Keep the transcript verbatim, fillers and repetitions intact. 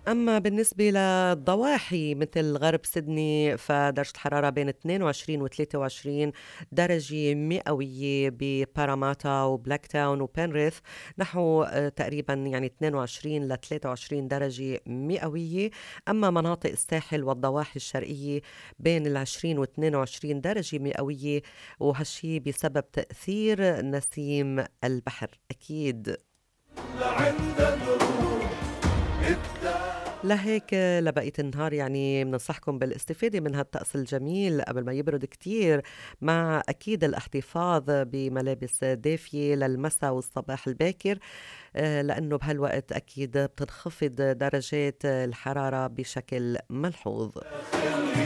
أما بالنسبة للضواحي مثل غرب سيدني فدرجة الحرارة بين اثنين وعشرين و ثلاثة وعشرين درجة مئوية بباراماتا وبلاك تاون وبنريث، نحو آه، تقريبا يعني اثنين وعشرين ل ثلاثة وعشرين درجة مئوية. أما مناطق الساحل والضواحي الشرقية بين العشرين و اثنين وعشرين درجة مئوية، وهالشي بسبب تأثير نسيم البحر أكيد. لعند الروح ابدأ. لهيك لبقية النهار يعني بننصحكم بالاستفادة من هالطقس الجميل قبل ما يبرد كتير، مع أكيد الاحتفاظ بملابس دافية للمساء والصباح الباكر، آه، لأنه بهالوقت أكيد بتنخفض درجات الحرارة بشكل ملحوظ.